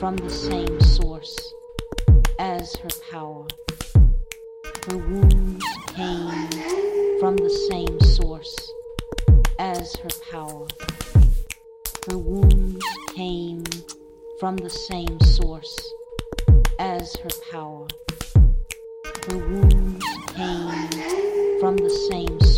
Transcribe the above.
from the same source as her power. Her wounds came from the same source as her power. Her wounds came from the same source as her power. Her wounds came from the same